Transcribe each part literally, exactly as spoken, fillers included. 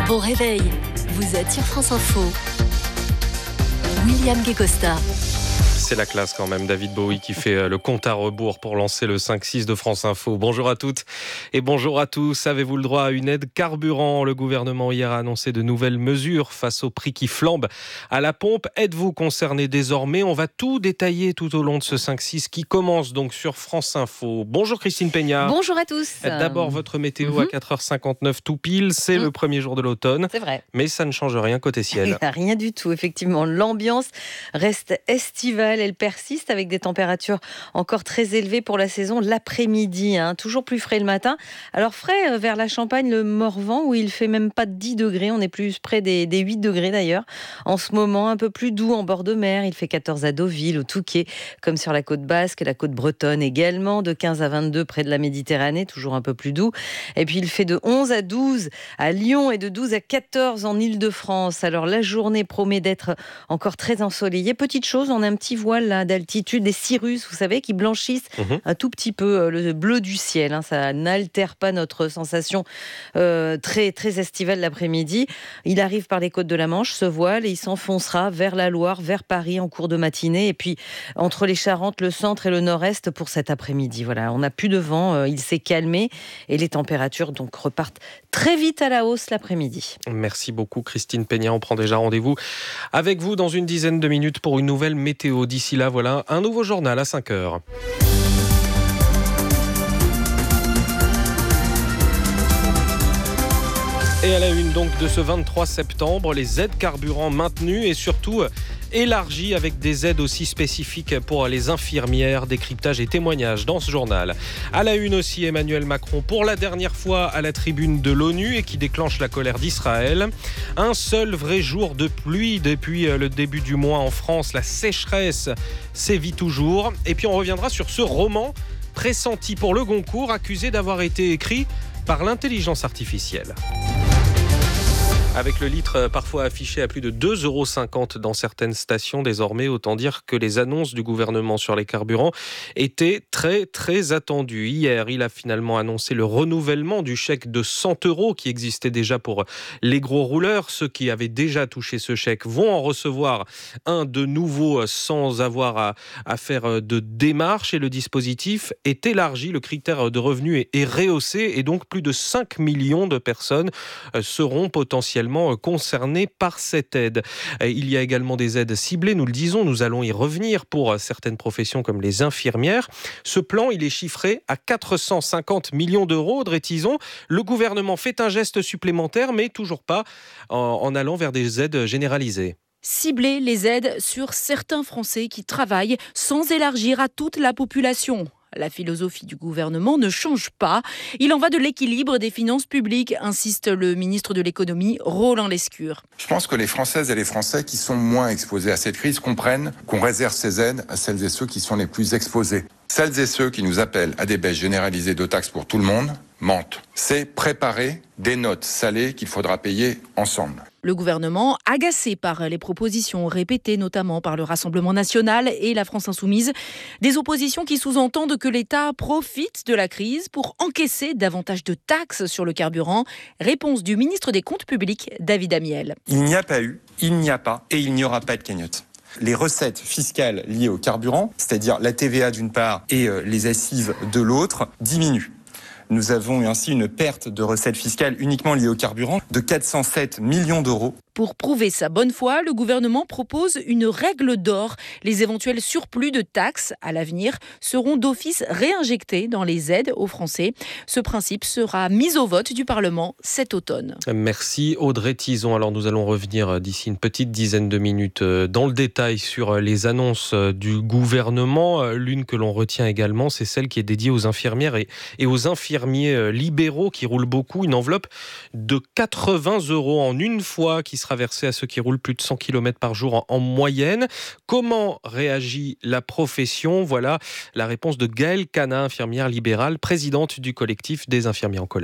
Bon réveil, vous êtes sur France Info. William Guécosta. C'est la classe quand même, David Bowie qui fait le compte à rebours pour lancer le cinq six de France Info. Bonjour à toutes et bonjour à tous. Avez-vous le droit à une aide carburant ? Le gouvernement hier a annoncé de nouvelles mesures face au prix qui flambe à la pompe. Êtes-vous concerné désormais ? On va tout détailler tout au long de ce cinq six qui commence donc sur France Info. Bonjour Christine Peña. Bonjour à tous. D'abord votre météo mm-hmm. à quatre heures cinquante-neuf tout pile. C'est mm. le premier jour de l'automne. C'est vrai. Mais ça ne change rien côté ciel. Rien du tout, effectivement. L'ambiance reste estivale. Elle persiste avec des températures encore très élevées pour la saison l'après-midi. Hein. Toujours plus frais le matin. Alors frais vers la Champagne, le Morvan, où il fait même pas dix degrés. On est plus près des, des huit degrés d'ailleurs. En ce moment, un peu plus doux en bord de mer. Il fait quatorze à Deauville, au Touquet, comme sur la côte basque, la côte bretonne également. De quinze à vingt-deux près de la Méditerranée, toujours un peu plus doux. Et puis il fait de onze à douze à Lyon et de douze à quatorze en Île-de-France. Alors la journée promet d'être encore très ensoleillée. Petite chose, on a un petit voile là, d'altitude, des cirrus, vous savez, qui blanchissent mmh. un tout petit peu le bleu du ciel. Hein. Ça n'altère pas notre sensation euh, très, très estivale l'après-midi. Il arrive par les côtes de la Manche, ce voile, et il s'enfoncera vers la Loire, vers Paris en cours de matinée. Et puis, entre les Charentes, le centre et le nord-est pour cet après-midi. Voilà, on n'a plus de vent, euh, il s'est calmé et les températures donc repartent très vite à la hausse l'après-midi. Merci beaucoup Christine Peña. On prend déjà rendez-vous avec vous dans une dizaine de minutes pour une nouvelle météo. D'ici là, voilà un nouveau journal à cinq heures. Et à la une donc de ce vingt-trois septembre, les aides carburant maintenues et surtout élargies avec des aides aussi spécifiques pour les infirmières, décryptage et témoignages dans ce journal. À la une aussi, Emmanuel Macron pour la dernière fois à la tribune de l'ONU et qui déclenche la colère d'Israël. Un seul vrai jour de pluie depuis le début du mois en France, la sécheresse sévit toujours. Et puis on reviendra sur ce roman pressenti pour le Goncourt, accusé d'avoir été écrit par l'intelligence artificielle. Avec le litre parfois affiché à plus de deux euros cinquante dans certaines stations désormais, autant dire que les annonces du gouvernement sur les carburants étaient très très attendues. Hier, il a finalement annoncé le renouvellement du chèque de cent euros qui existait déjà pour les gros rouleurs. Ceux qui avaient déjà touché ce chèque vont en recevoir un de nouveau sans avoir à, à faire de démarche et le dispositif est élargi. Le critère de revenu est, est rehaussé et donc plus de cinq millions de personnes seront potentiellement concernés par cette aide. Il y a également des aides ciblées, nous le disons, nous allons y revenir pour certaines professions comme les infirmières. Ce plan, il est chiffré à quatre cent cinquante millions d'euros, Audrey Tizon. Le gouvernement fait un geste supplémentaire, mais toujours pas en, en allant vers des aides généralisées. Cibler les aides sur certains Français qui travaillent sans élargir à toute la population. La philosophie du gouvernement ne change pas. Il en va de l'équilibre des finances publiques, insiste le ministre de l'économie, Roland Lescure. Je pense que les Françaises et les Français qui sont moins exposés à cette crise comprennent qu'on réserve ces aides à celles et ceux qui sont les plus exposés. Celles et ceux qui nous appellent à des baisses généralisées de taxes pour tout le monde mentent. C'est préparer des notes salées qu'il faudra payer ensemble. Le gouvernement, agacé par les propositions répétées notamment par le Rassemblement national et la France insoumise, des oppositions qui sous-entendent que l'État profite de la crise pour encaisser davantage de taxes sur le carburant. Réponse du ministre des Comptes publics, David Amiel. Il n'y a pas eu, il n'y a pas et il n'y aura pas de cagnotte. Les recettes fiscales liées au carburant, c'est-à-dire la T V A d'une part et les accises de l'autre, diminuent. Nous avons eu ainsi une perte de recettes fiscales uniquement liées au carburant de quatre cent sept millions d'euros. Pour prouver sa bonne foi, le gouvernement propose une règle d'or. Les éventuels surplus de taxes à l'avenir seront d'office réinjectés dans les aides aux Français. Ce principe sera mis au vote du Parlement cet automne. Merci Audrey Tizon. Alors nous allons revenir d'ici une petite dizaine de minutes dans le détail sur les annonces du gouvernement. L'une que l'on retient également, c'est celle qui est dédiée aux infirmières et, et aux infirmiers libéraux qui roulent beaucoup. Une enveloppe de quatre-vingts euros en une fois qui sera versée à ceux qui roulent plus de cent kilomètres par jour en, en moyenne. Comment réagit la profession ? Voilà la réponse de Gaëlle Cana, infirmière libérale, présidente du collectif des infirmiers en colère.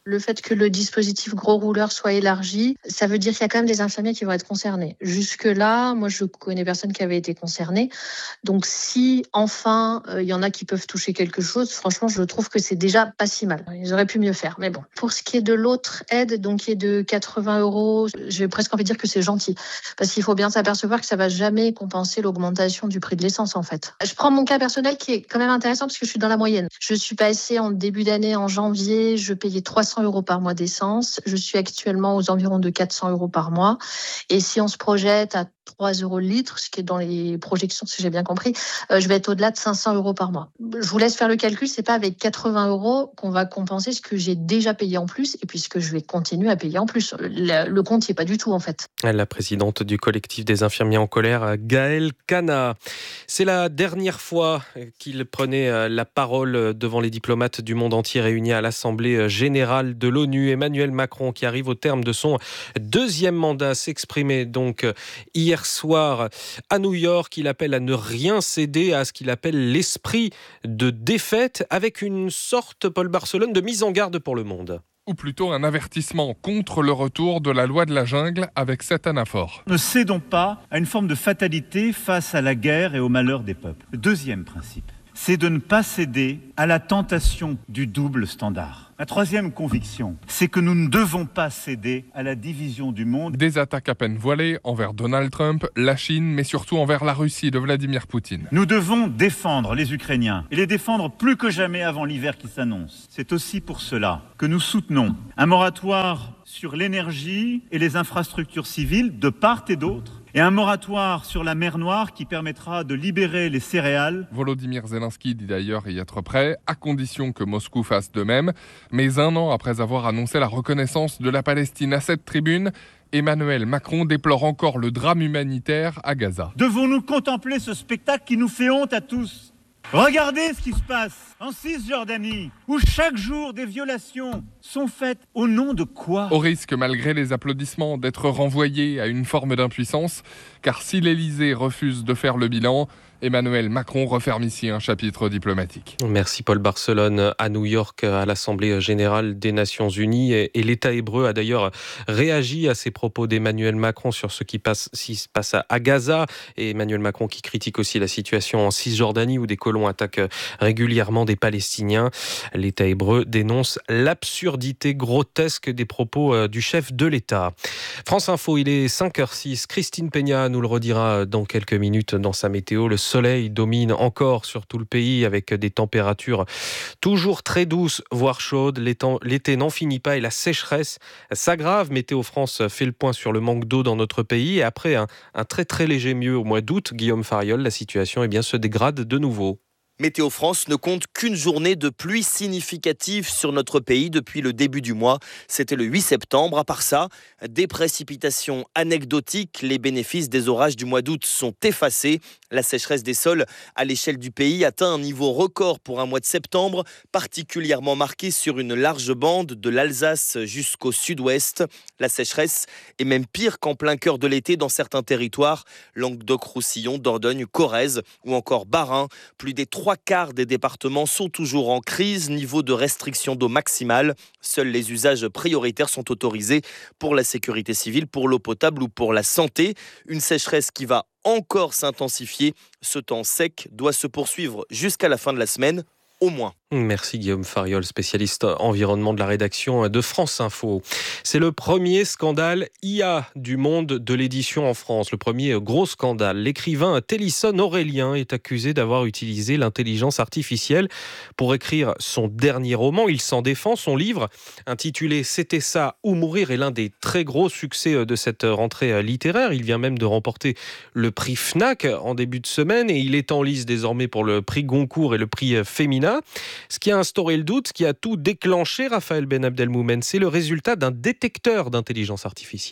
Le fait que le dispositif gros rouleur soit élargi, ça veut dire qu'il y a quand même des infirmiers qui vont être concernés. Jusque-là, moi, je connais personne qui avait été concerné. Donc, si enfin, il euh, y en a qui peuvent toucher quelque chose, franchement, je trouve que c'est déjà pas si mal. Ils auraient pu mieux faire, mais bon. Pour ce qui est de l'autre aide, donc qui est de quatre-vingts euros, j'ai presque envie de dire que c'est gentil. Parce qu'il faut bien s'apercevoir que ça va jamais compenser l'augmentation du prix de l'essence, en fait. Je prends mon cas personnel qui est quand même intéressant parce que je suis dans la moyenne. Je suis passée en début d'année, en janvier, je payais trois cents euros par mois d'essence. Je suis actuellement aux environs de quatre cents euros par mois. Et si on se projette à trois euros le litre, ce qui est dans les projections, si j'ai bien compris, euh, je vais être au-delà de cinq cents euros par mois. Je vous laisse faire le calcul, c'est pas avec quatre-vingts euros qu'on va compenser ce que j'ai déjà payé en plus et puis ce que je vais continuer à payer en plus. Le, le compte n'y est pas du tout, en fait. La présidente du collectif des infirmiers en colère, Gaëlle Cana. C'est la dernière fois qu'il prenait la parole devant les diplomates du monde entier réunis à l'Assemblée générale de l'ONU. Emmanuel Macron, qui arrive au terme de son deuxième mandat, s'exprimait donc hier soir à New York. Il appelle à ne rien céder à ce qu'il appelle l'esprit de défaite, avec une sorte, Paul Barcelone, de mise en garde pour le monde. Ou plutôt un avertissement contre le retour de la loi de la jungle avec cette anaphore. Ne cédons pas à une forme de fatalité face à la guerre et au malheur des peuples. Le deuxième principe, c'est de ne pas céder à la tentation du double standard. La troisième conviction, c'est que nous ne devons pas céder à la division du monde. Des attaques à peine voilées envers Donald Trump, la Chine, mais surtout envers la Russie de Vladimir Poutine. Nous devons défendre les Ukrainiens et les défendre plus que jamais avant l'hiver qui s'annonce. C'est aussi pour cela que nous soutenons un moratoire sur l'énergie et les infrastructures civiles de part et d'autre, et un moratoire sur la mer Noire qui permettra de libérer les céréales. Volodymyr Zelensky dit d'ailleurs y être prêt, à condition que Moscou fasse de même. Mais un an après avoir annoncé la reconnaissance de la Palestine à cette tribune, Emmanuel Macron déplore encore le drame humanitaire à Gaza. Devons-nous contempler ce spectacle qui nous fait honte à tous ? Regardez ce qui se passe en Cisjordanie, où chaque jour des violations sont faites au nom de quoi ? Au risque, malgré les applaudissements, d'être renvoyé à une forme d'impuissance, car si l'Élysée refuse de faire le bilan, Emmanuel Macron referme ici un chapitre diplomatique. Merci Paul Barcelone. À New York, à l'Assemblée générale des Nations Unies, et l'État hébreu a d'ailleurs réagi à ces propos d'Emmanuel Macron sur ce qui passe, ce qui se passe à Gaza. Et Emmanuel Macron qui critique aussi la situation en Cisjordanie où des colons attaquent régulièrement des Palestiniens. L'État hébreu dénonce l'absurdité grotesque des propos du chef de l'État. France Info, il est cinq heures six. Christine Peña nous le redira dans quelques minutes dans sa météo. Le soleil domine encore sur tout le pays avec des températures toujours très douces, voire chaudes. L'été n'en finit pas et la sécheresse s'aggrave. Météo France fait le point sur le manque d'eau dans notre pays. Et après un, un très très léger mieux au mois d'août, Guillaume Fariol, la situation eh bien, se dégrade de nouveau. Météo France ne compte qu'une journée de pluie significative sur notre pays depuis le début du mois. C'était le huit septembre. À part ça, des précipitations anecdotiques. Les bénéfices des orages du mois d'août sont effacés. La sécheresse des sols à l'échelle du pays atteint un niveau record pour un mois de septembre, particulièrement marqué sur une large bande de l'Alsace jusqu'au sud-ouest. La sécheresse est même pire qu'en plein cœur de l'été dans certains territoires. Languedoc-Roussillon, Dordogne, Corrèze ou encore Bas-Rhin. Plus des trois quarts des départements sont toujours en crise, niveau de restriction d'eau maximale. Seuls les usages prioritaires sont autorisés pour la sécurité civile, pour l'eau potable ou pour la santé. Une sécheresse qui va encore s'intensifier. Ce temps sec doit se poursuivre jusqu'à la fin de la semaine, au moins. Merci Guillaume Fariol, spécialiste environnement de la rédaction de France Info. C'est le premier scandale I A du monde de l'édition en France, le premier gros scandale. L'écrivain Télisson Aurélien est accusé d'avoir utilisé l'intelligence artificielle pour écrire son dernier roman. Il s'en défend. Son livre, intitulé « C'était ça ou mourir » est l'un des très gros succès de cette rentrée littéraire. Il vient même de remporter le prix Fnac en début de semaine et il est en lice désormais pour le prix Goncourt et le prix Femina. Ce qui a instauré le doute, ce qui a tout déclenché, Raphaël Ben Abdelmoumen, c'est le résultat d'un détecteur d'intelligence artificielle.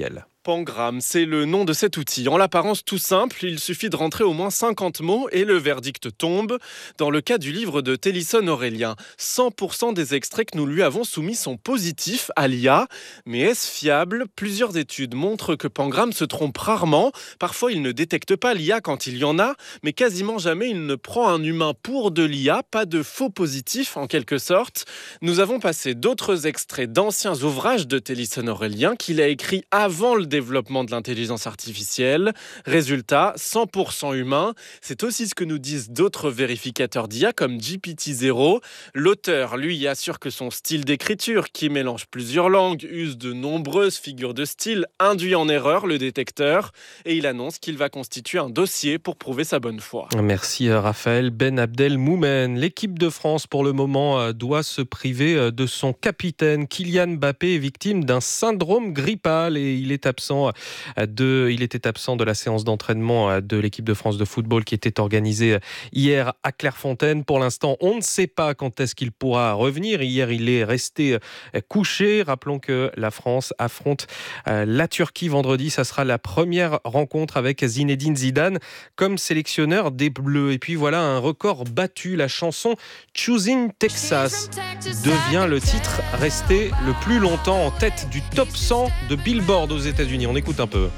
Pangram, c'est le nom de cet outil. En l'apparence tout simple, il suffit de rentrer au moins cinquante mots et le verdict tombe. Dans le cas du livre de Télisson Aurélien, cent pour cent des extraits que nous lui avons soumis sont positifs à l'I A. Mais est-ce fiable ? Plusieurs études montrent que Pangram se trompe rarement. Parfois, il ne détecte pas l'I A quand il y en a, mais quasiment jamais il ne prend un humain pour de l'I A, pas de faux positifs en quelque sorte. Nous avons passé d'autres extraits d'anciens ouvrages de Télisson Aurélien qu'il a écrits avant le développement de l'intelligence artificielle. Résultat, cent pour cent humain. C'est aussi ce que nous disent d'autres vérificateurs d'I A comme G P T zéro. L'auteur, lui, assure que son style d'écriture, qui mélange plusieurs langues, use de nombreuses figures de style, induit en erreur le détecteur. Et il annonce qu'il va constituer un dossier pour prouver sa bonne foi. Merci Raphaël. Ben Abdelmoumen. L'équipe de France, pour le moment, doit se priver de son capitaine. Kylian Mbappé est victime d'un syndrome grippal et il est absent de, il était absent de la séance d'entraînement de l'équipe de France de football qui était organisée hier à Clairefontaine. Pour l'instant, on ne sait pas quand est-ce qu'il pourra revenir. Hier, il est resté couché. Rappelons que la France affronte la Turquie vendredi. Ça sera la première rencontre avec Zinedine Zidane comme sélectionneur des Bleus. Et puis voilà un record battu. La chanson Choosing Texas devient le titre resté le plus longtemps en tête du top cent de Billboard aux États-Unis. On écoute un peu.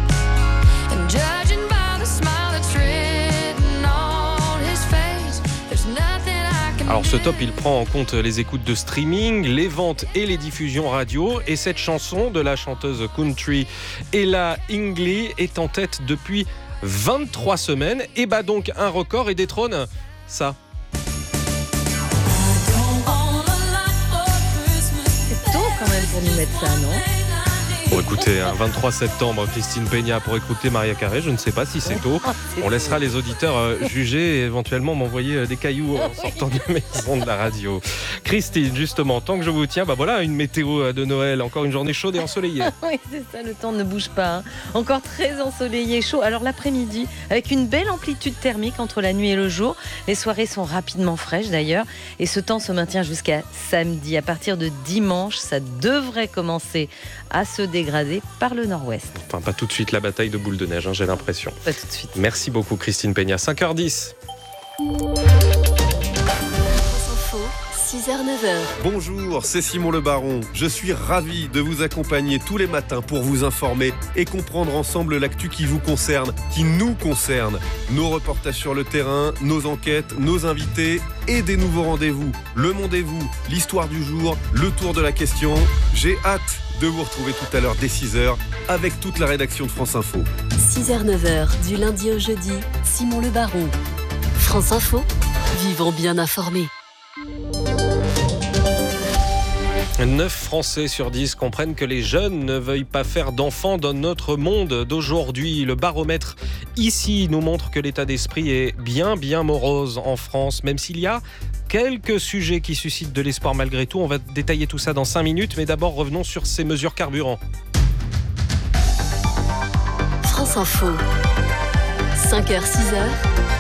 Alors ce top, il prend en compte les écoutes de streaming, les ventes et les diffusions radio. Et cette chanson de la chanteuse country Ella Ingley est en tête depuis vingt-trois semaines. Et bat donc un record et détrône ça. C'est tôt quand même pour nous mettre ça, non ? Pour écouter un vingt-trois septembre, Christine Peña pour écouter Maria Carré, je ne sais pas si c'est tôt. On laissera les auditeurs euh, juger et éventuellement m'envoyer euh, des cailloux en sortant de la maison de la radio. Christine, justement, tant que je vous tiens, bah voilà une météo de Noël, encore une journée chaude et ensoleillée. Oui, c'est ça, le temps ne bouge pas. Hein. Encore très ensoleillé, chaud. Alors l'après-midi, avec une belle amplitude thermique entre la nuit et le jour. Les soirées sont rapidement fraîches d'ailleurs. Et ce temps se maintient jusqu'à samedi. À partir de dimanche, ça devrait commencer à se dégrader par le nord-ouest. Enfin, pas tout de suite la bataille de boule de neige, hein, j'ai l'impression. Pas tout de suite. Merci beaucoup Christine Peña. cinq heures dix. six heures neuf heures. Bonjour, c'est Simon Le Baron. Je suis ravi de vous accompagner tous les matins pour vous informer et comprendre ensemble l'actu qui vous concerne, qui nous concerne. Nos reportages sur le terrain, nos enquêtes, nos invités et des nouveaux rendez-vous. Le Mondez-vous, l'histoire du jour, le tour de la question. J'ai hâte de vous retrouver tout à l'heure dès six heures avec toute la rédaction de France Info. six heures neuf heures, du lundi au jeudi, Simon Le Baron. France Info, vivons bien informés. neuf Français sur dix comprennent que les jeunes ne veuillent pas faire d'enfants dans notre monde d'aujourd'hui. Le baromètre ici nous montre que l'état d'esprit est bien, bien morose en France, même s'il y a quelques sujets qui suscitent de l'espoir malgré tout. On va détailler tout ça dans cinq minutes, mais d'abord revenons sur ces mesures carburant. France Info, cinq heures six heures,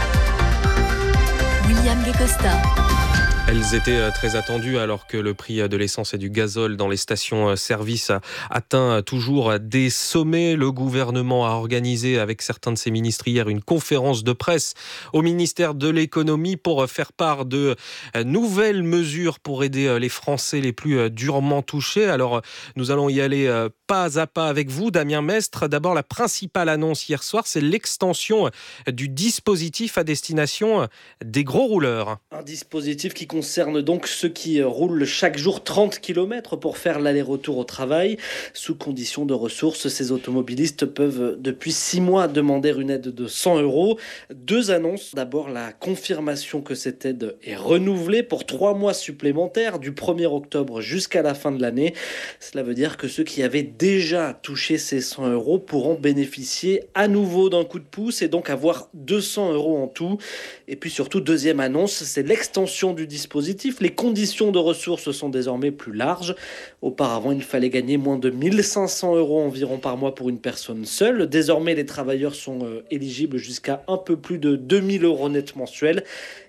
William Guécosta. Elles étaient très attendues alors que le prix de l'essence et du gazole dans les stations-service a atteint toujours des sommets. Le gouvernement a organisé avec certains de ses ministres hier une conférence de presse au ministère de l'économie pour faire part de nouvelles mesures pour aider les Français les plus durement touchés. Alors nous allons y aller pas à pas avec vous, Damien Mestre. D'abord, la principale annonce hier soir, c'est l'extension du dispositif à destination des gros rouleurs. Un dispositif qui concerne donc ceux qui roulent chaque jour trente kilomètres pour faire l'aller-retour au travail. Sous condition de ressources, ces automobilistes peuvent depuis six mois demander une aide de cent euros. Deux annonces. D'abord, la confirmation que cette aide est renouvelée pour trois mois supplémentaires du premier octobre jusqu'à la fin de l'année. Cela veut dire que ceux qui avaient déjà touché ces cent euros pourront bénéficier à nouveau d'un coup de pouce et donc avoir deux cents euros en tout. Et puis surtout, deuxième annonce, c'est l'extension du dispositif. Les conditions de ressources sont désormais plus larges. Auparavant, il fallait gagner moins de mille cinq cents euros environ par mois pour une personne seule. Désormais, les travailleurs sont euh, éligibles jusqu'à un peu plus de deux mille euros net mensuels.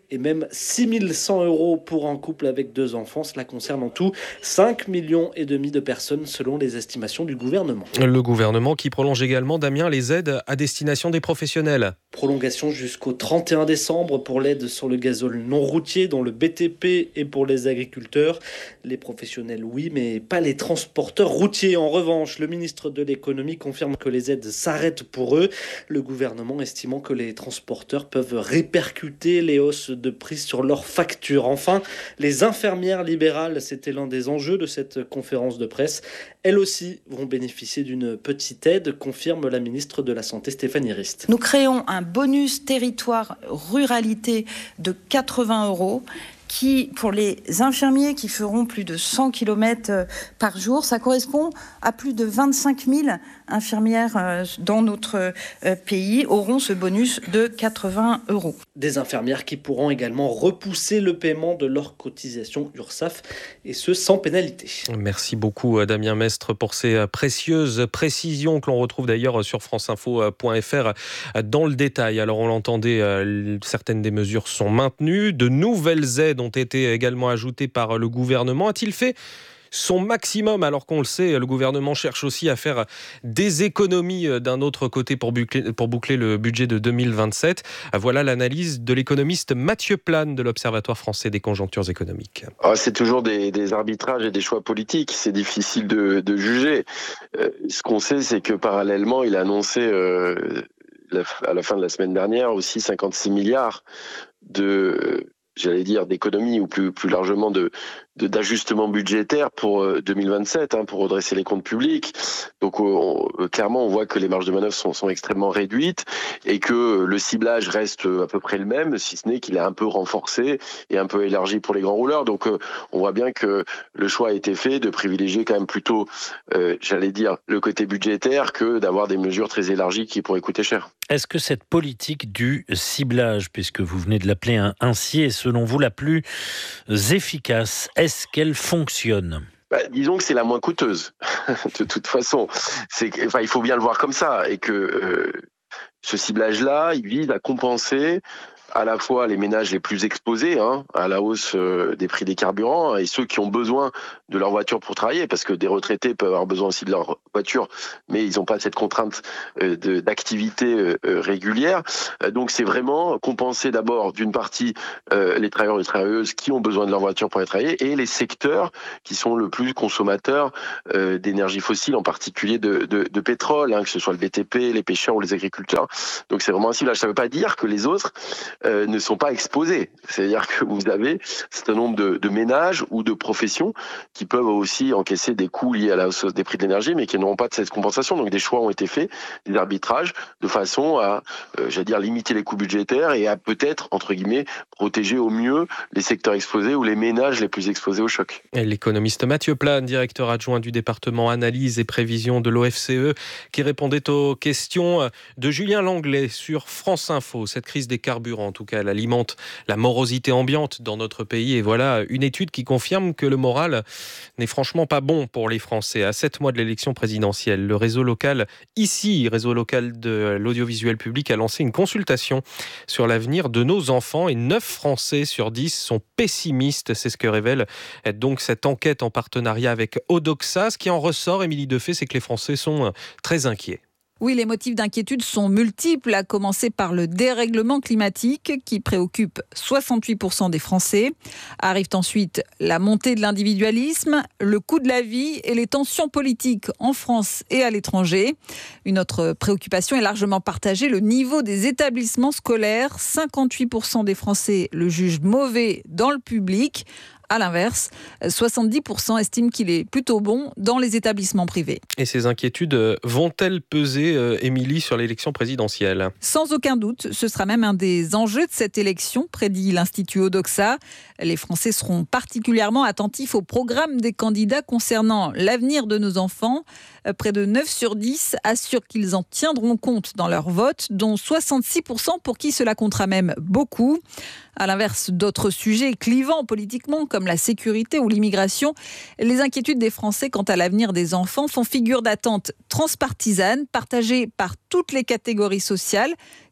et même six mille cent euros pour un couple avec deux enfants. Cela concerne en tout cinq millions et demi de personnes selon les estimations du gouvernement. Le gouvernement qui prolonge également, Damien, les aides à destination des professionnels. Prolongation jusqu'au trente et un décembre pour l'aide sur le gazole non routier, dont le B T P et pour les agriculteurs. Les professionnels, oui, mais pas les transporteurs routiers. En revanche, le ministre de l'économie confirme que les aides s'arrêtent pour eux. Le gouvernement estimant que les transporteurs peuvent répercuter les hausses de prix sur leurs factures. Enfin, les infirmières libérales, c'était l'un des enjeux de cette conférence de presse. Elles aussi vont bénéficier d'une petite aide, confirme la ministre de la Santé Stéphanie Rist. Nous créons un bonus territoire ruralité de quatre-vingts euros qui, pour les infirmiers qui feront plus de cent kilomètres par jour, ça correspond à plus de vingt-cinq mille infirmières dans notre pays auront ce bonus de quatre-vingts euros. Des infirmières qui pourront également repousser le paiement de leur cotisation URSSAF et ce sans pénalité. Merci beaucoup Damien Mestre pour ces précieuses précisions que l'on retrouve d'ailleurs sur franceinfo point f r dans le détail. Alors on l'entendait, certaines des mesures sont maintenues, de nouvelles aides ont été également ajoutées par le gouvernement. A-t-il fait son maximum, alors qu'on le sait, le gouvernement cherche aussi à faire des économies d'un autre côté pour boucler, pour boucler le budget de deux mille vingt-sept. Voilà l'analyse de l'économiste Mathieu Plane de l'Observatoire français des conjonctures économiques. Ah, c'est toujours des, des arbitrages et des choix politiques, c'est difficile de, de juger. Euh, ce qu'on sait, c'est que parallèlement, il a annoncé euh, la, à la fin de la semaine dernière aussi cinquante-six milliards de... j'allais dire d'économie ou plus plus largement de, de d'ajustement budgétaire pour deux mille vingt-sept, hein, pour redresser les comptes publics. Donc on, clairement on voit que les marges de manœuvre sont, sont extrêmement réduites et que le ciblage reste à peu près le même, si ce n'est qu'il est un peu renforcé et un peu élargi pour les grands rouleurs. Donc on voit bien que le choix a été fait de privilégier quand même plutôt, euh, j'allais dire, le côté budgétaire que d'avoir des mesures très élargies qui pourraient coûter cher. Est-ce que cette politique du ciblage, puisque vous venez de l'appeler ainsi, est selon vous la plus efficace? Est-ce qu'elle fonctionne? Bah, disons que c'est la moins coûteuse. De toute façon, c'est, enfin, il faut bien le voir comme ça, et que euh, ce ciblage-là, il vise à compenser à la fois les ménages les plus exposés hein, à la hausse euh, des prix des carburants et ceux qui ont besoin de leur voiture pour travailler, parce que des retraités peuvent avoir besoin aussi de leur voiture, mais ils n'ont pas cette contrainte euh, de, d'activité euh, régulière. Euh, donc c'est vraiment compenser d'abord d'une partie euh, les travailleurs et les travailleuses qui ont besoin de leur voiture pour aller travailler et les secteurs qui sont le plus consommateurs euh, d'énergie fossile, en particulier de, de, de pétrole, hein, que ce soit le B T P, les pêcheurs ou les agriculteurs. Donc c'est vraiment un ciblage. Ça ne veut pas dire que les autres Euh, ne sont pas exposés. C'est-à-dire que vous avez un certain nombre de, de ménages ou de professions qui peuvent aussi encaisser des coûts liés à la hausse des prix de l'énergie, mais qui n'auront pas de cette compensation. Donc des choix ont été faits, des arbitrages, de façon à, euh, j'allais dire, limiter les coûts budgétaires et à peut-être, entre guillemets, protéger au mieux les secteurs exposés ou les ménages les plus exposés au choc. Et l'économiste Mathieu Plane, directeur adjoint du département analyse et prévision de l'O F C E, qui répondait aux questions de Julien Langlais sur France Info. Cette crise des carburants, en tout cas, elle alimente la morosité ambiante dans notre pays. Et voilà une étude qui confirme que le moral n'est franchement pas bon pour les Français. À sept mois de l'élection présidentielle, le réseau local, ici, réseau local de l'audiovisuel public, a lancé une consultation sur l'avenir de nos enfants. Et neuf Français sur dix sont pessimistes. C'est ce que révèle donc cette enquête en partenariat avec Odoxa. Ce qui en ressort, Émilie Defay, c'est que les Français sont très inquiets. Oui, les motifs d'inquiétude sont multiples, à commencer par le dérèglement climatique qui préoccupe soixante-huit pour cent des Français. Arrivent ensuite la montée de l'individualisme, le coût de la vie et les tensions politiques en France et à l'étranger. Une autre préoccupation est largement partagée, le niveau des établissements scolaires. cinquante-huit pour cent des Français le jugent mauvais dans le public. À l'inverse, soixante-dix pour cent estiment qu'il est plutôt bon dans les établissements privés. Et ces inquiétudes vont-elles peser, Émilie, sur l'élection présidentielle ? Sans aucun doute, ce sera même un des enjeux de cette élection, prédit l'Institut Odoxa. Les Français seront particulièrement attentifs au programme des candidats concernant l'avenir de nos enfants. Près de neuf sur dix assurent qu'ils en tiendront compte dans leur vote, dont soixante-six pour cent pour qui cela comptera même beaucoup. À l'inverse d'autres sujets clivants politiquement, comme la sécurité ou l'immigration, les inquiétudes des Français quant à l'avenir des enfants font figure d'attente transpartisane, partagée par toutes les catégories sociales,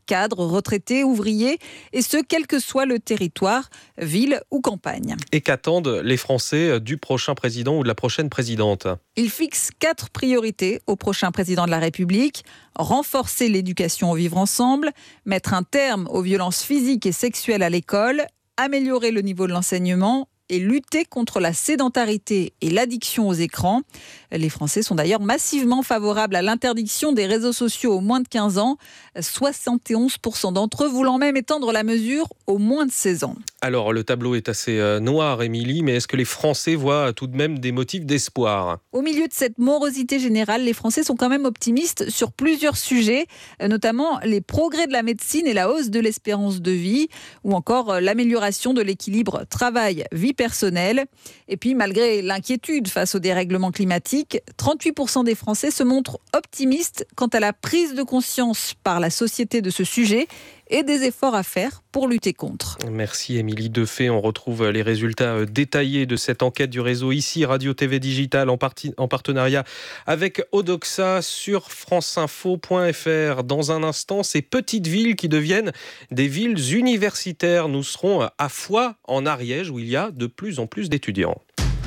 cadres, retraités, ouvriers, et ce, quel que soit le territoire, ville ou campagne. Et qu'attendent les Français du prochain président ou de la prochaine présidente ? Il fixe quatre priorités au prochain président de la République. Renforcer l'éducation au vivre ensemble, mettre un terme aux violences physiques et sexuelles à l'école, améliorer le niveau de l'enseignement et lutter contre la sédentarité et l'addiction aux écrans. Les Français sont d'ailleurs massivement favorables à l'interdiction des réseaux sociaux aux moins de quinze ans, soixante et onze pour cent d'entre eux voulant même étendre la mesure aux moins de seize ans. Alors, le tableau est assez noir, Émilie, mais est-ce que les Français voient tout de même des motifs d'espoir ? Au milieu de cette morosité générale, les Français sont quand même optimistes sur plusieurs sujets, notamment les progrès de la médecine et la hausse de l'espérance de vie, ou encore l'amélioration de l'équilibre travail-vie personnelle. Et puis, malgré l'inquiétude face au dérèglement climatique, trente-huit pour cent des Français se montrent optimistes quant à la prise de conscience par la société de ce sujet et des efforts à faire pour lutter contre. Merci Émilie Defay. On retrouve les résultats détaillés de cette enquête du réseau ici, Radio T V Digital, en, parti, en partenariat avec Odoxa sur franceinfo point f r. Dans un instant, ces petites villes qui deviennent des villes universitaires. Nous serons à Foix, en Ariège, où il y a de plus en plus d'étudiants.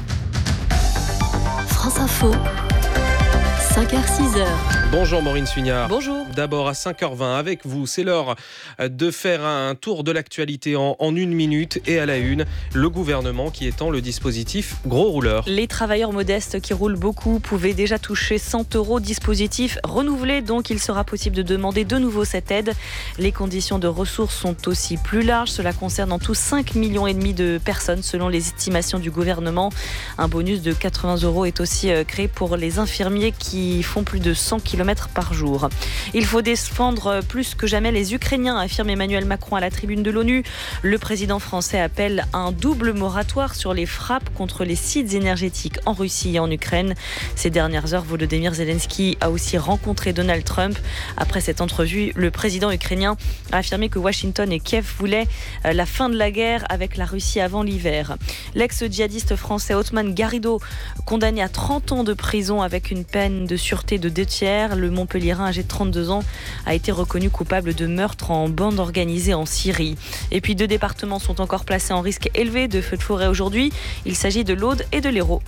France Info, cinq heures six heures. Bonjour Maureen Sugnard. Bonjour. D'abord à cinq heures vingt avec vous, c'est l'heure de faire un tour de l'actualité en, en une minute et à la une, le gouvernement qui étend le dispositif gros rouleur. Les travailleurs modestes qui roulent beaucoup pouvaient déjà toucher cent euros, dispositif renouvelé, donc il sera possible de demander de nouveau cette aide. Les conditions de ressources sont aussi plus larges, cela concerne en tout cinq virgule cinq millions de personnes selon les estimations du gouvernement. Un bonus de quatre-vingts euros est aussi créé pour les infirmiers qui font plus de cent kilomètres par jour. Il faut défendre plus que jamais les Ukrainiens, affirme Emmanuel Macron à la tribune de l'ONU. Le président français appelle à un double moratoire sur les frappes contre les sites énergétiques en Russie et en Ukraine. Ces dernières heures, Volodymyr Zelensky a aussi rencontré Donald Trump. Après cette entrevue, le président ukrainien a affirmé que Washington et Kiev voulaient la fin de la guerre avec la Russie avant l'hiver. L'ex-djihadiste français Othman Garrido, condamné à trente ans de prison avec une peine de sûreté de deux tiers, le Montpelliérain âgé de trente-deux ans a été reconnu coupable de meurtre en bande organisée en Syrie. Et puis deux départements sont encore placés en risque élevé de feux de forêt aujourd'hui. Il s'agit de l'Aude et de l'Hérault.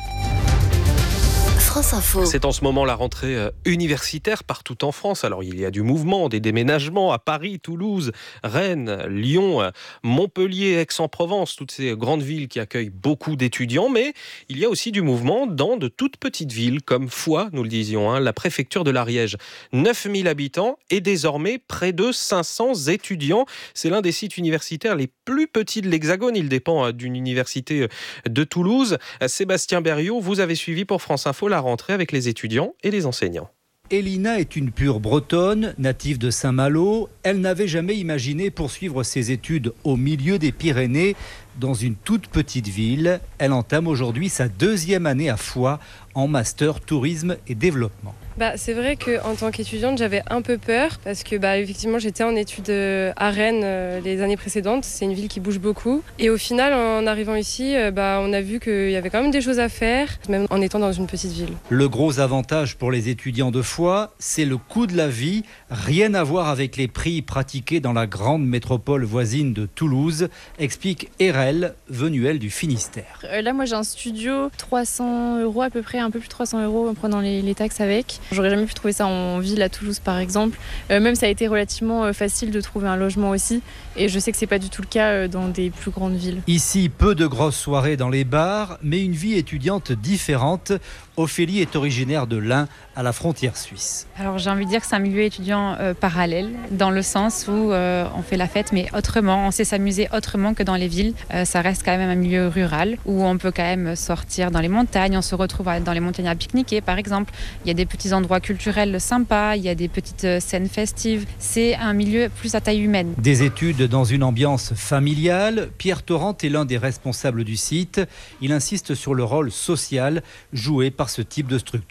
France Info. C'est en ce moment la rentrée universitaire partout en France. Alors il y a du mouvement, des déménagements à Paris, Toulouse, Rennes, Lyon, Montpellier, Aix-en-Provence, toutes ces grandes villes qui accueillent beaucoup d'étudiants. Mais il y a aussi du mouvement dans de toutes petites villes comme Foix, nous le disions, hein, la préfecture de l'Ariège. neuf mille habitants et désormais près de cinq cents étudiants. C'est l'un des sites universitaires les plus petits de l'Hexagone. Il dépend d'une université de Toulouse. Sébastien Berriot, vous avez suivi pour France Info la rentrée avec les étudiants et les enseignants. Elina est une pure bretonne, native de Saint-Malo. Elle n'avait jamais imaginé poursuivre ses études au milieu des Pyrénées, dans une toute petite ville. Elle entame aujourd'hui sa deuxième année à Foix en master tourisme et développement. Bah, c'est vrai qu'en tant qu'étudiante, j'avais un peu peur parce que bah, effectivement, j'étais en études à Rennes euh, les années précédentes. C'est une ville qui bouge beaucoup. Et au final, en arrivant ici, euh, bah, on a vu qu'il y avait quand même des choses à faire, même en étant dans une petite ville. Le gros avantage pour les étudiants de Foix, c'est le coût de la vie. Rien à voir avec les prix pratiqués dans la grande métropole voisine de Toulouse, explique Erel, venue elle du Finistère. Euh, là, moi, j'ai un studio, trois cents euros à peu près, un peu plus de trois cents euros en prenant les, les taxes avec. J'aurais jamais pu trouver ça en ville à Toulouse par exemple. Euh, même ça a été relativement euh, facile de trouver un logement aussi. Et je sais que c'est pas du tout le cas euh, dans des plus grandes villes. Ici, peu de grosses soirées dans les bars, mais une vie étudiante différente. Ophélie est originaire de l'Ain, à la frontière suisse. Alors j'ai envie de dire que c'est un milieu étudiant euh, parallèle, dans le sens où euh, on fait la fête, mais autrement, on sait s'amuser autrement que dans les villes. Euh, ça reste quand même un milieu rural, où on peut quand même sortir dans les montagnes, on se retrouve dans les montagnes à pique-niquer par exemple. Il y a des petits endroits culturels sympas, il y a des petites scènes festives. C'est un milieu plus à taille humaine. Des études dans une ambiance familiale. Pierre Torrent est l'un des responsables du site. Il insiste sur le rôle social joué par ce type de structure.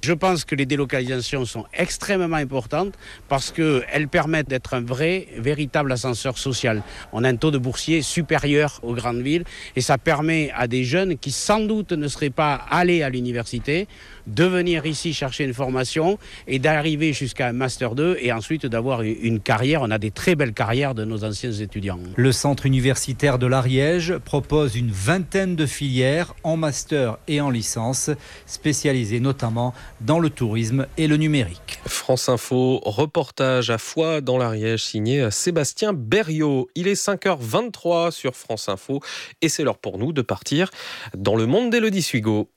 Je pense que les délocalisations sont extrêmement importantes parce qu'elles permettent d'être un vrai, véritable ascenseur social. On a un taux de boursiers supérieur aux grandes villes et ça permet à des jeunes qui sans doute ne seraient pas allés à l'université de venir ici chercher une formation et d'arriver jusqu'à un master deux et ensuite d'avoir une carrière. On a des très belles carrières de nos anciens étudiants. Le centre universitaire de l'Ariège propose une vingtaine de filières en master et en licence, spécialisées notamment dans le tourisme et le numérique. France Info, reportage à Foix dans l'Ariège, signé Sébastien Berriot. Il est cinq heures vingt-trois sur France Info et c'est l'heure pour nous de partir dans le monde d'Élodie Suigo.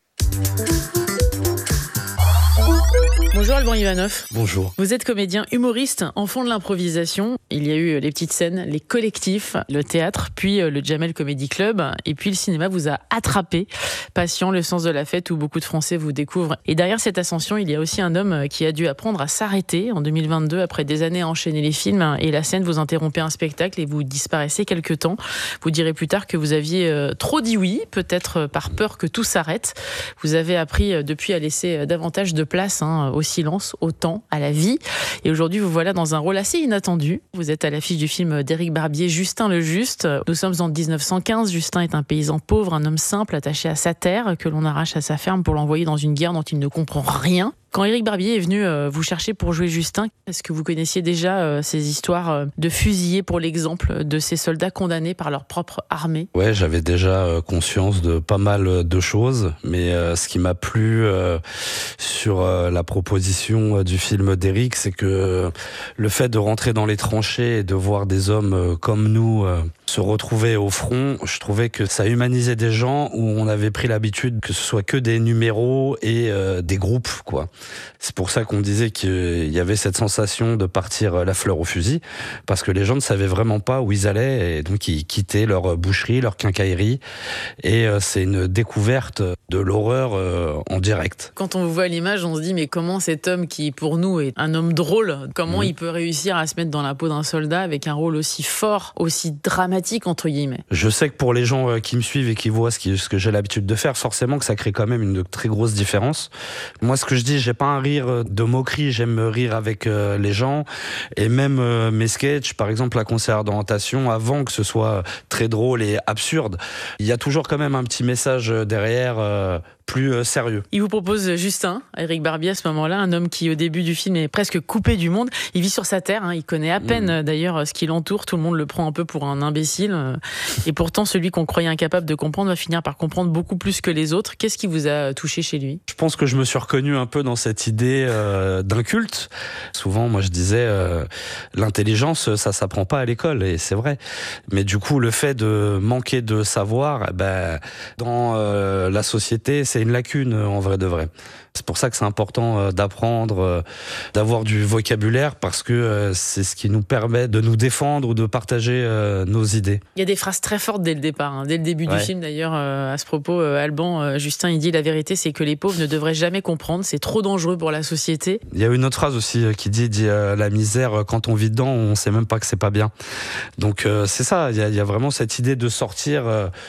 Bonjour Alban Ivanov. Bonjour. Vous êtes comédien humoriste, enfant de l'improvisation. Il y a eu les petites scènes, les collectifs, le théâtre, puis le Jamel Comedy Club. Et puis le cinéma vous a attrapé. Passion, le sens de la fête où beaucoup de Français vous découvrent. Et derrière cette ascension, il y a aussi un homme qui a dû apprendre à s'arrêter en deux mille vingt-deux après des années à enchaîner les films. Et la scène, vous interrompez un spectacle et vous disparaissez quelque temps. Vous direz plus tard que vous aviez trop dit oui, peut-être par peur que tout s'arrête. Vous avez appris depuis à laisser davantage de place hein, au silence, au temps, à la vie. Et aujourd'hui, vous voilà dans un rôle assez inattendu. Vous êtes à l'affiche du film d'Éric Barbier, Justin le Juste. Nous sommes en dix-neuf cent quinze. Justin est un paysan pauvre, un homme simple, attaché à sa terre, que l'on arrache à sa ferme pour l'envoyer dans une guerre dont il ne comprend rien. Quand Éric Barbier est venu euh, vous chercher pour jouer Justin, est-ce que vous connaissiez déjà euh, ces histoires euh, de fusillés pour l'exemple de ces soldats condamnés par leur propre armée ? Ouais, j'avais déjà euh, conscience de pas mal de choses, mais euh, ce qui m'a plu euh, sur euh, la proposition euh, du film d'Éric, c'est que euh, le fait de rentrer dans les tranchées et de voir des hommes euh, comme nous euh, se retrouver au front, je trouvais que ça humanisait des gens où on avait pris l'habitude que ce soit que des numéros et euh, des groupes, quoi. C'est pour ça qu'on disait qu'il y avait cette sensation de partir la fleur au fusil, parce que les gens ne savaient vraiment pas où ils allaient, et donc ils quittaient leur boucherie, leur quincaillerie, et c'est une découverte de l'horreur en direct. Quand on vous voit à l'image, on se dit, mais comment cet homme qui, pour nous, est un homme drôle, comment mmh. il peut réussir à se mettre dans la peau d'un soldat avec un rôle aussi fort, aussi dramatique, entre guillemets ? Je sais que pour les gens qui me suivent et qui voient ce, qui, ce que j'ai l'habitude de faire, forcément que ça crée quand même une très grosse différence. Moi, ce que je dis, j'ai pas un rire de moquerie, j'aime rire avec euh, les gens, et même euh, mes sketchs, par exemple la conseillère d'orientation, avant que ce soit très drôle et absurde, il y a toujours quand même un petit message derrière euh, plus euh, sérieux. Il vous propose Justin, Éric Barbier à ce moment-là, un homme qui au début du film est presque coupé du monde. Il vit sur sa terre, hein, il connaît à peine mmh. d'ailleurs ce qui l'entoure, tout le monde le prend un peu pour un imbécile, et pourtant celui qu'on croyait incapable de comprendre va finir par comprendre beaucoup plus que les autres. Qu'est-ce qui vous a touché chez lui ? Je pense que je me suis reconnu un peu dans cette idée euh, d'un culte. Souvent, moi je disais, euh, l'intelligence, ça s'apprend pas à l'école, et c'est vrai. Mais du coup, le fait de manquer de savoir, eh ben, dans euh, la société, c'est une lacune en vrai de vrai. C'est pour ça que c'est important d'apprendre, d'avoir du vocabulaire, parce que c'est ce qui nous permet de nous défendre ou de partager nos idées. Il y a des phrases très fortes dès le départ, hein. Dès le début ouais. du film d'ailleurs. À ce propos, Alban, Justin, il dit la vérité, c'est que les pauvres ne devraient jamais comprendre, c'est trop dangereux pour la société. Il y a une autre phrase aussi qui dit, dit la misère, quand on vit dedans, on sait même pas que c'est pas bien. Donc c'est ça, il y a, il y a vraiment cette idée de sortir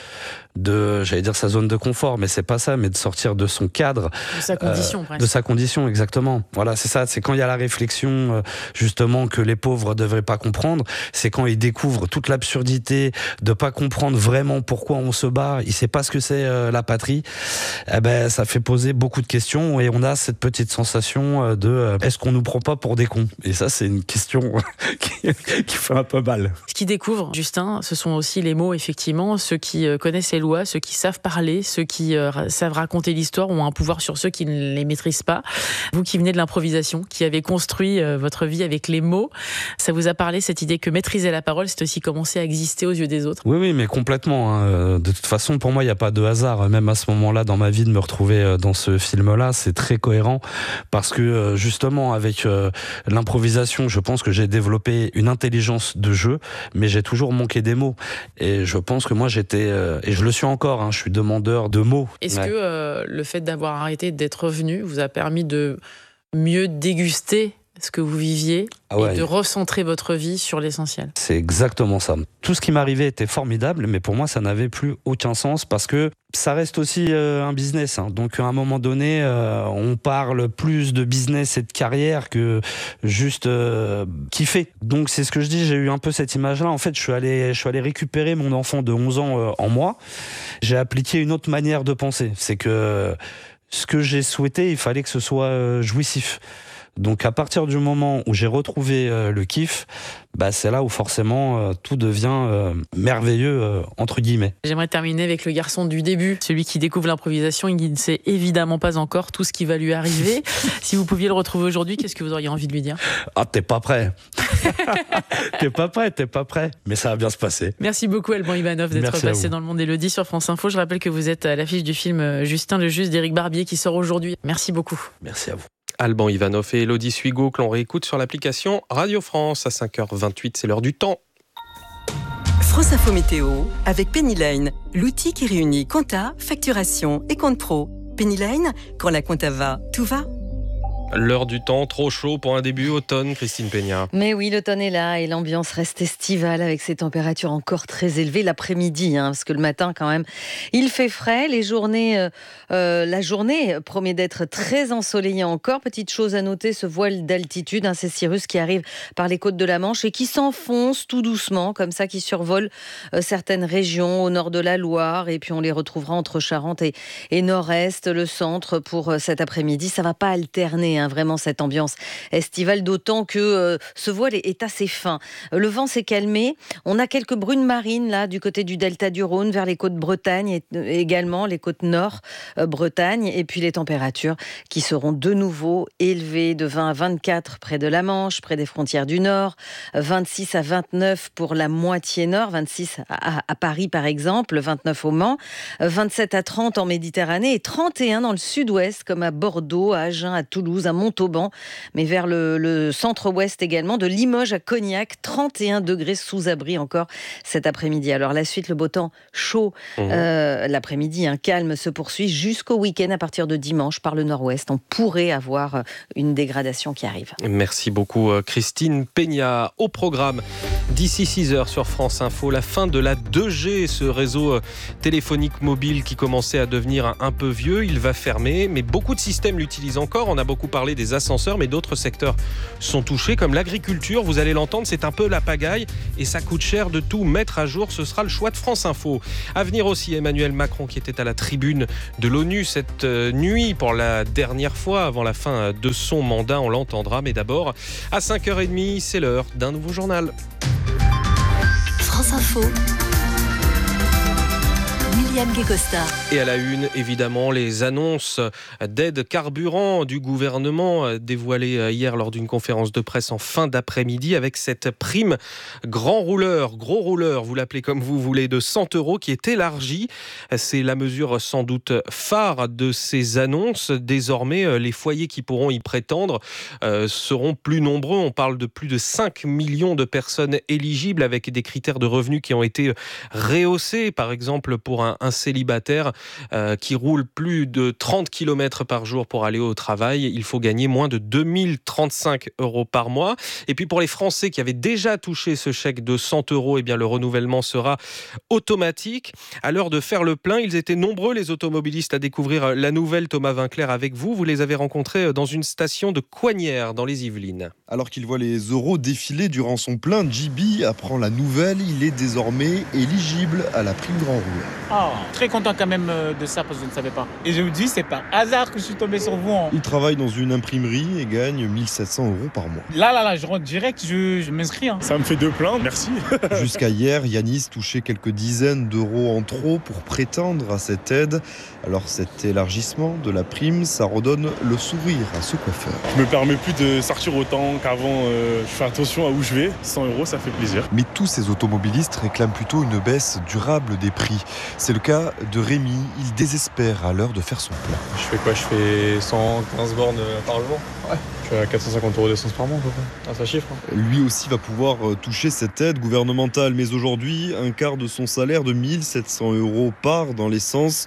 de, j'allais dire sa zone de confort, mais c'est pas ça, mais de sortir de son cadre. De sa condition, euh, presque. De sa condition, exactement. Voilà, c'est ça, c'est quand il y a la réflexion, euh, justement, que les pauvres devraient pas comprendre, c'est quand ils découvrent toute l'absurdité de pas comprendre vraiment pourquoi on se bat, il sait pas ce que c'est euh, la patrie, eh ben, ça fait poser beaucoup de questions, et on a cette petite sensation de, euh, est-ce qu'on nous prend pas pour des cons ? Et ça, c'est une question qui, qui fait un peu mal. Ce qu'il découvre, Justin, ce sont aussi les mots, effectivement, ceux qui euh, connaissent les lois, ceux qui savent parler, ceux qui euh, savent raconter l'histoire ont un pouvoir sur ceux qui ne les maîtrisent pas. Vous qui venez de l'improvisation, qui avez construit euh, votre vie avec les mots, ça vous a parlé cette idée que maîtriser la parole, c'est aussi commencer à exister aux yeux des autres ? Oui, oui, mais complètement. Hein. De toute façon, pour moi, il n'y a pas de hasard. Même à ce moment-là, dans ma vie, de me retrouver dans ce film-là, c'est très cohérent parce que justement, avec euh, l'improvisation, je pense que j'ai développé une intelligence de jeu, mais j'ai toujours manqué des mots. Et je pense que moi, j'étais, euh, et je le suis encore, hein, je suis demandeur de mots. Est-ce ouais. que euh, le fait d'avoir arrêté d'être revenu vous a permis de mieux déguster ce que vous viviez ah ouais. et de recentrer votre vie sur l'essentiel. C'est exactement ça. Tout ce qui m'arrivait était formidable, mais pour moi, ça n'avait plus aucun sens parce que ça reste aussi euh, un business. Hein. Donc, à un moment donné, euh, on parle plus de business et de carrière que juste euh, kiffer. Donc, c'est ce que je dis. J'ai eu un peu cette image-là. En fait, je suis allé, je suis allé récupérer mon enfant de onze ans euh, en moi. J'ai appliqué une autre manière de penser. C'est que ce que j'ai souhaité, il fallait que ce soit euh, jouissif. Donc à partir du moment où j'ai retrouvé euh, le kiff, bah, c'est là où forcément euh, tout devient euh, merveilleux, euh, entre guillemets. J'aimerais terminer avec le garçon du début, celui qui découvre l'improvisation et qui ne sait évidemment pas encore tout ce qui va lui arriver. Si vous pouviez le retrouver aujourd'hui, qu'est-ce que vous auriez envie de lui dire ? Ah, t'es pas prêt. T'es pas prêt, t'es pas prêt. Mais ça va bien se passer. Merci beaucoup Alban Ivanov d'être Merci passé dans le Monde Élodie sur France Info. Je rappelle que vous êtes à l'affiche du film Justin le Juste d'Éric Barbier qui sort aujourd'hui. Merci beaucoup. Merci à vous. Alban Ivanov et Élodie Suigo que l'on réécoute sur l'application Radio France à cinq heures vingt-huit, c'est l'heure du temps. France Info Météo avec Pennyline, l'outil qui réunit compta, facturation et compte pro. Pennyline, quand la compta va, tout va. L'heure du temps, trop chaud pour un début automne, Christine Peña. Mais oui, l'automne est là et l'ambiance reste estivale avec ces températures encore très élevées l'après-midi, hein, parce que le matin quand même, il fait frais. Les journées, euh, euh, la journée promet d'être très ensoleillée encore. Petite chose à noter, ce voile d'altitude, hein, ces cirrus qui arrivent par les côtes de la Manche et qui s'enfoncent tout doucement, comme ça, qui survolent euh, certaines régions au nord de la Loire. Et puis on les retrouvera entre Charente et, et Nord-Est, le centre pour euh, cet après-midi. Ça va pas alterner, hein, vraiment cette ambiance estivale, d'autant que euh, ce voile est, est assez fin. Le vent s'est calmé. On a quelques brunes marines là du côté du delta du Rhône vers les côtes Bretagne et euh, également les côtes nord euh, Bretagne. Et puis les températures qui seront de nouveau élevées de vingt à vingt-quatre près de la Manche, près des frontières du Nord, vingt-six à vingt-neuf pour la moitié nord, vingt-six à, à, à Paris par exemple, vingt-neuf au Mans, vingt-sept à trente en Méditerranée et trente et un dans le sud-ouest comme à Bordeaux, à Agen, à Toulouse, à Montauban, mais vers le, le centre-ouest également, de Limoges à Cognac, trente et un degrés sous abri encore cet après-midi. Alors la suite, le beau temps chaud, mmh. euh, l'après-midi, un calme se poursuit jusqu'au week-end à partir de dimanche par le nord-ouest. On pourrait avoir une dégradation qui arrive. Merci beaucoup Christine Peña. Au programme, d'ici six heures sur France Info, la fin de la deux G, ce réseau téléphonique mobile qui commençait à devenir un peu vieux. Il va fermer, mais beaucoup de systèmes l'utilisent encore. On a beaucoup parlé des ascenseurs, mais d'autres secteurs sont touchés, comme l'agriculture. Vous allez l'entendre, c'est un peu la pagaille et ça coûte cher de tout mettre à jour. Ce sera le choix de France Info. À venir aussi, Emmanuel Macron qui était à la tribune de l'ONU cette nuit pour la dernière fois avant la fin de son mandat. On l'entendra, mais d'abord, à cinq heures trente, c'est l'heure d'un nouveau journal. France Info. William Guécosta. Et à la une, évidemment, les annonces d'aide carburant du gouvernement dévoilées hier lors d'une conférence de presse en fin d'après-midi avec cette prime grand rouleur, gros rouleur, vous l'appelez comme vous voulez, de cent euros qui est élargie. C'est la mesure sans doute phare de ces annonces. Désormais, les foyers qui pourront y prétendre euh, seront plus nombreux. On parle de plus de cinq millions de personnes éligibles avec des critères de revenus qui ont été rehaussés. Par exemple, pour un, un célibataire euh, qui roule plus de trente kilomètres par jour pour aller au travail, il faut gagner moins de deux mille trente-cinq euros par mois. Et puis pour les Français qui avaient déjà touché ce chèque de cent euros, eh bien le renouvellement sera automatique. À l'heure de faire le plein, ils étaient nombreux les automobilistes à découvrir la nouvelle. Thomas Vinclair avec vous. Vous les avez rencontrés dans une station de Coignières dans les Yvelines. Alors qu'il voit les euros défiler durant son plein, J B apprend la nouvelle. Il est désormais éligible à la prime grand rouleur. Ah, très content quand même de ça parce que je ne savais pas. Et je vous dis, c'est par hasard que je suis tombé sur vous. Hein. Il travaille dans une imprimerie et gagne mille sept cents euros par mois. Là, là, là, je rentre direct, je, je m'inscris. Hein. Ça me fait deux pleins, merci. Jusqu'à hier, Yanis touchait quelques dizaines d'euros en trop pour prétendre à cette aide. Alors cet élargissement de la prime, ça redonne le sourire à ce coiffeur. Je me permets plus de sortir autant qu'avant. Euh, je fais attention à où je vais. cent euros, ça fait plaisir. Mais tous ces automobilistes réclament plutôt une baisse durable des prix. C'est le cas de Rémi. Il désespère à l'heure de faire son plein. Je fais quoi ? Je fais cent quinze bornes par jour. Ouais. Je suis à quatre cent cinquante euros d'essence par mois. Ah, ça chiffre. Hein. Lui aussi va pouvoir toucher cette aide gouvernementale. Mais aujourd'hui, un quart de son salaire de mille sept cents euros part dans l'essence.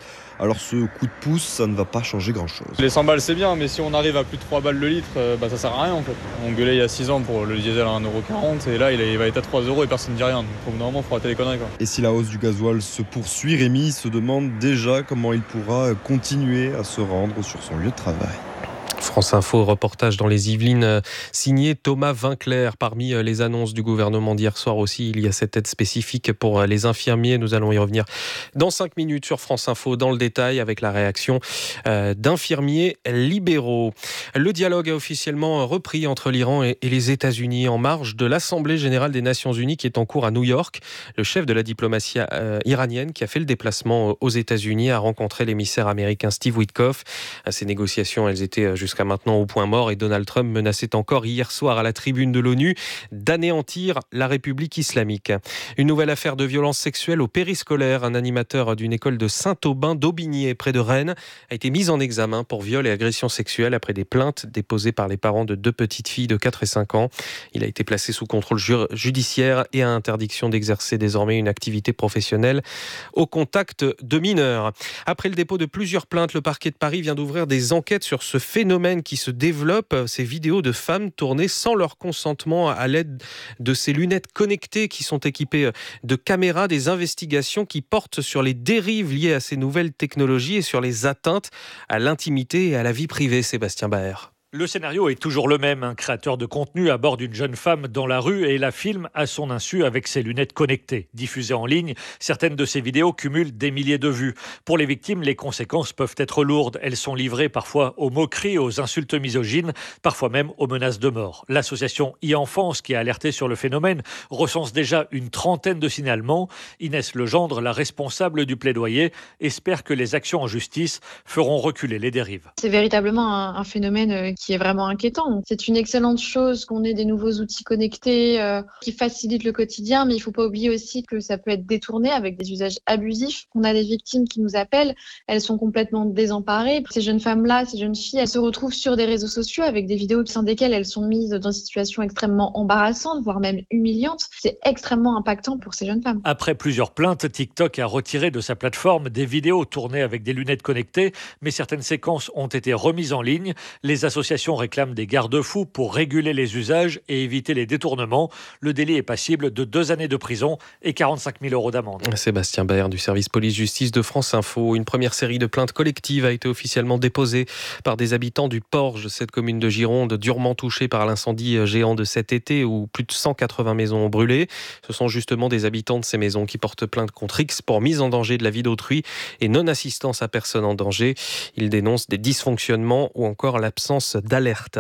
Alors ce coup de pouce, ça ne va pas changer grand-chose. Les cent balles c'est bien, mais si on arrive à plus de trois balles le litre, bah, ça sert à rien en fait. On gueulait il y a six ans pour le diesel à un euro quarante et là il va être à trois euros et personne ne dit rien. Donc au bout d'un moment, il faut arrêter les conneries, quoi. Et si la hausse du gasoil se poursuit, Rémi se demande déjà comment il pourra continuer à se rendre sur son lieu de travail. France Info, reportage dans les Yvelines, signé Thomas Vinclair. Parmi les annonces du gouvernement d'hier soir aussi, il y a cette aide spécifique pour les infirmiers. Nous allons y revenir dans cinq minutes sur France Info, dans le détail, avec la réaction d'infirmiers libéraux. Le dialogue a officiellement repris entre l'Iran et les États-Unis en marge de l'Assemblée générale des Nations unies qui est en cours à New York. Le chef de la diplomatie iranienne qui a fait le déplacement aux États-Unis a rencontré l'émissaire américain Steve Witkoff. Ces négociations, elles étaient jusqu'à maintenant au point mort et Donald Trump menaçait encore hier soir à la tribune de l'ONU d'anéantir la République islamique. Une nouvelle affaire de violence sexuelle au périscolaire. Un animateur d'une école de Saint-Aubin d'Aubigné, près de Rennes, a été mis en examen pour viol et agression sexuelle après des plaintes déposées par les parents de deux petites filles de quatre et cinq ans. Il a été placé sous contrôle judiciaire et à interdiction d'exercer désormais une activité professionnelle au contact de mineurs. Après le dépôt de plusieurs plaintes, le parquet de Paris vient d'ouvrir des enquêtes sur ce phénomène qui se développe, ces vidéos de femmes tournées sans leur consentement à l'aide de ces lunettes connectées qui sont équipées de caméras, des investigations qui portent sur les dérives liées à ces nouvelles technologies et sur les atteintes à l'intimité et à la vie privée. Sébastien Baer. Le scénario est toujours le même. Un créateur de contenu aborde une jeune femme dans la rue et la filme à son insu avec ses lunettes connectées. Diffusées en ligne, certaines de ces vidéos cumulent des milliers de vues. Pour les victimes, les conséquences peuvent être lourdes. Elles sont livrées parfois aux moqueries, aux insultes misogynes, parfois même aux menaces de mort. L'association e-Enfance, qui a alerté sur le phénomène, recense déjà une trentaine de signalements. Inès Legendre, la responsable du plaidoyer, espère que les actions en justice feront reculer les dérives. C'est véritablement un, un phénomène qui est vraiment inquiétant. C'est une excellente chose qu'on ait des nouveaux outils connectés euh, qui facilitent le quotidien, mais il ne faut pas oublier aussi que ça peut être détourné avec des usages abusifs. On a des victimes qui nous appellent, elles sont complètement désemparées. Ces jeunes femmes-là, ces jeunes filles, elles se retrouvent sur des réseaux sociaux avec des vidéos au sein desquelles elles sont mises dans une situation extrêmement embarrassante, voire même humiliante. C'est extrêmement impactant pour ces jeunes femmes. Après plusieurs plaintes, TikTok a retiré de sa plateforme des vidéos tournées avec des lunettes connectées, mais certaines séquences ont été remises en ligne. Les associations réclament des garde-fous pour réguler les usages et éviter les détournements. Le délit est passible de deux années de prison et quarante-cinq mille euros d'amende. Sébastien Baer du service police-justice de France Info. Une première série de plaintes collectives a été officiellement déposée par des habitants du Porge, cette commune de Gironde durement touchée par l'incendie géant de cet été où plus de cent quatre-vingts maisons ont brûlé. Ce sont justement des habitants de ces maisons qui portent plainte contre X pour mise en danger de la vie d'autrui et non-assistance à personne en danger. Ils dénoncent des dysfonctionnements ou encore l'absence d'alerte.